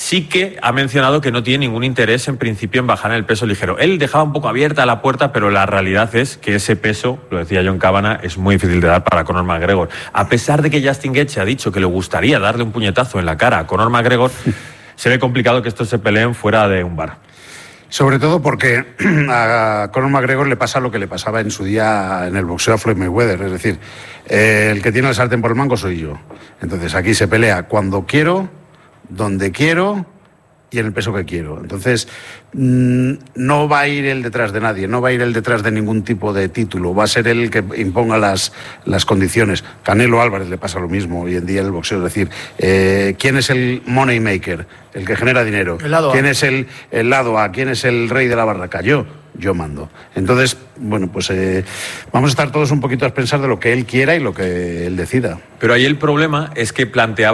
sí que ha mencionado que no tiene ningún interés en principio en bajar en el peso ligero. Él dejaba un poco abierta la puerta, pero la realidad es que ese peso, lo decía John Kavanagh, es muy difícil de dar para Conor McGregor. A pesar de que Justin Gaethje ha dicho que le gustaría darle un puñetazo en la cara a Conor McGregor, se ve complicado que estos se peleen fuera de un bar. Sobre todo porque a Conor McGregor le pasa lo que le pasaba en su día en el boxeo a Floyd Mayweather. Es decir, el que tiene el sartén por el mango soy yo. Entonces aquí se pelea cuando quiero, donde quiero y en el peso que quiero. Entonces no va a ir él detrás de nadie, no va a ir él detrás de ningún tipo de título. Va a ser él el que imponga las condiciones. Canelo Álvarez le pasa lo mismo hoy en día en el boxeo. Es decir, ¿quién es el money maker? El que genera dinero. ¿Quién es el lado A? ¿Quién es el rey de la barraca? Yo mando. Entonces, bueno, pues vamos a estar todos un poquito a pensar de lo que él quiera y lo que él decida. Pero ahí el problema es que se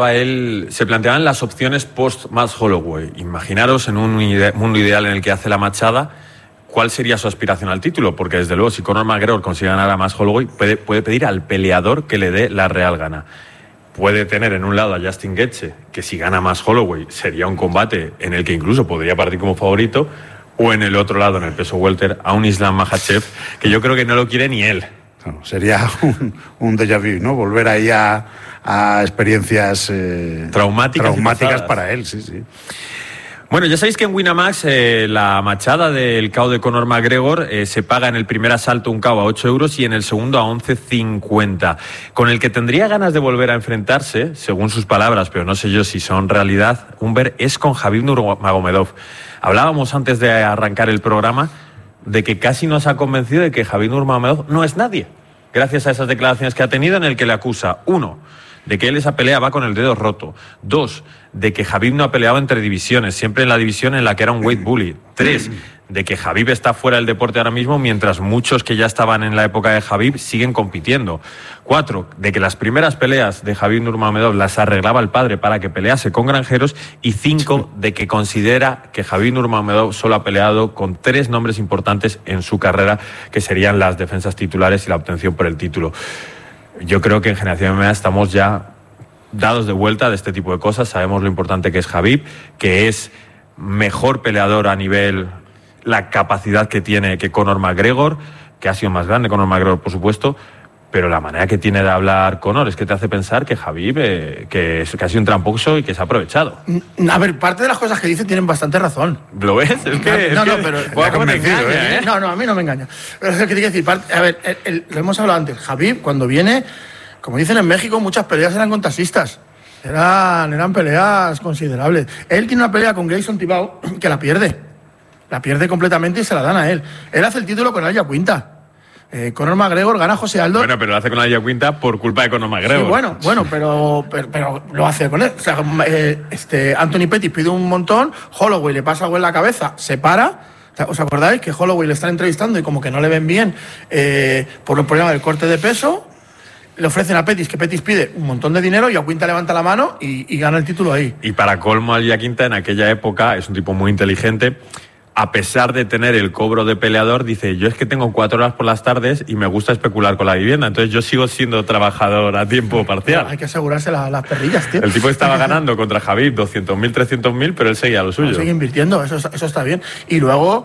planteaban las opciones post-Max Holloway. Imaginaros en un mundo ideal en el que hace la machada, ¿cuál sería su aspiración al título? Porque desde luego, si Conor McGregor consigue ganar a Max Holloway, puede pedir al peleador que le dé la real gana. Puede tener en un lado a Justin Gaethje, que si gana más Holloway sería un combate en el que incluso podría partir como favorito, o en el otro lado, en el peso welter, a un Islam Makhachev, que yo creo que no lo quiere ni él. Claro, sería un déjà vu, ¿no? Volver ahí a experiencias traumáticas para él, sí. Bueno, ya sabéis que en Winamax la machada del KO de Conor McGregor se paga en el primer asalto un KO a 8 euros y en el segundo a 11,50. Con el que tendría ganas de volver a enfrentarse, según sus palabras, pero no sé yo si son realidad, Humber, es con Khabib Nurmagomedov. Hablábamos antes de arrancar el programa de que casi nos ha convencido de que Khabib Nurmagomedov no es nadie, gracias a esas declaraciones que ha tenido en el que le acusa, 1, de que él esa pelea va con el dedo roto. 2, de que Khabib no ha peleado entre divisiones, siempre en la división en la que era un weight bully. 3, de que Khabib está fuera del deporte ahora mismo, mientras muchos que ya estaban en la época de Khabib siguen compitiendo. 4, de que las primeras peleas de Khabib Nurmagomedov las arreglaba el padre para que pelease con granjeros. Y 5, de que considera que Khabib Nurmagomedov solo ha peleado con 3 nombres importantes en su carrera, que serían las defensas titulares y la obtención por el título. Yo creo que en Generación MMA estamos ya dados de vuelta de este tipo de cosas. Sabemos lo importante que es Khabib, que es mejor peleador a nivel, la capacidad que tiene que Conor McGregor, que ha sido más grande Conor McGregor, por supuesto, pero la manera que tiene de hablar Conor es que te hace pensar que Khabib que ha sido un tramposo y que se ha aprovechado. A ver, parte de las cosas que dice tienen bastante razón. ¿Lo ves? No, pero No, a mí no me engaña. Pero es que te quiero decir, a ver, lo hemos hablado antes. Khabib, cuando viene, como dicen en México, muchas peleas eran con taxistas. Eran peleas considerables. Él tiene una pelea con Grayson Tibau que la pierde. La pierde completamente y se la dan a él. Él hace el título con Aya Quinta. Conor McGregor gana a José Aldo. Bueno, pero lo hace con Aya Quinta por culpa de Conor McGregor. Sí, bueno, pero lo hace con él. O sea, Anthony Pettis pide un montón, Holloway le pasa algo en la cabeza, se para. ¿Os acordáis que Holloway le están entrevistando y como que no le ven bien por el problema del corte de peso? Le ofrecen a Pettis, que Pettis pide un montón de dinero y a Quinta levanta la mano y gana el título ahí. Y para colmo, Aya Quinta en aquella época es un tipo muy inteligente. A pesar de tener el cobro de peleador, dice, yo es que tengo 4 horas por las tardes y me gusta especular con la vivienda, entonces yo sigo siendo trabajador a tiempo parcial. Hay que asegurarse las perrillas, tío. El tipo estaba ganando contra Khabib 200.000, 300.000, pero él seguía lo suyo. Sigue invirtiendo, eso está bien. Y luego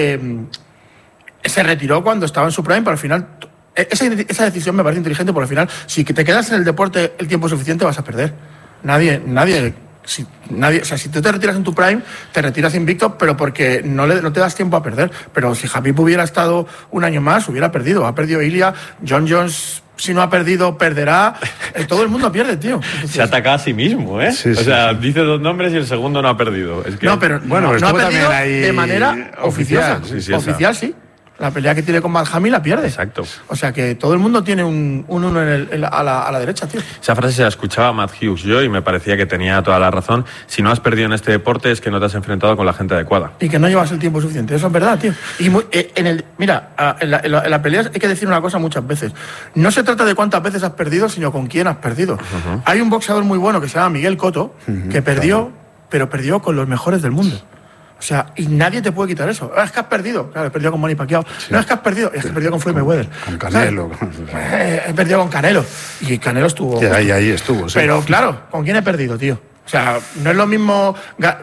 se retiró cuando estaba en su prime, pero al final... Esa decisión me parece inteligente, porque al final, si te quedas en el deporte el tiempo suficiente, vas a perder. Nadie... Si tú te retiras en tu prime, te retiras invicto, pero porque no te das tiempo a perder. Pero si Khabib hubiera estado un año más, hubiera perdido. Ha perdido Ilya, John Jones, si no ha perdido, perderá. Todo el mundo pierde, tío. Entonces, se ataca a sí mismo, ¿eh? Sí, o sea, dice 2 nombres y el segundo no ha perdido. Es que... No, pero no ha perdido ahí de manera oficiosa. Oficial, sí. La pelea que tiene con Malhami la pierde. Exacto. O sea que todo el mundo tiene un 1 a la derecha, tío. Esa frase se la escuchaba a Matt Hughes yo y me parecía que tenía toda la razón. Si no has perdido en este deporte es que no te has enfrentado con la gente adecuada. Y que no llevas el tiempo suficiente. Eso es verdad, tío. Y en la pelea hay que decir una cosa muchas veces. No se trata de cuántas veces has perdido, sino con quién has perdido. Uh-huh. Hay un boxeador muy bueno que se llama Miguel Cotto, que perdió, pero perdió con los mejores del mundo. O sea, y nadie te puede quitar eso. Es que has perdido. Claro, he perdido con Manny Pacquiao. Sí. No es que has perdido, es que he perdido con Floyd Mayweather. Con Canelo. He perdido con Canelo. Y Canelo estuvo... Que ahí estuvo, sí. Pero claro, ¿con quién he perdido, tío? O sea, no es lo mismo